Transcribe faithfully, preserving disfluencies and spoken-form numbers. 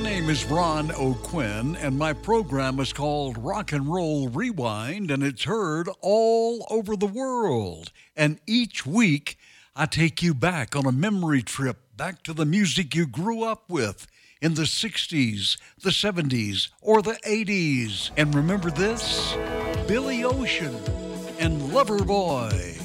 name is Ron O'Quinn, and my program is called Rock and Roll Rewind, and it's heard all over the world. And each week, I take you back on a memory trip back to the music you grew up with in the sixties, the seventies, or the eighties. And remember this? Billy Ocean and Loverboy.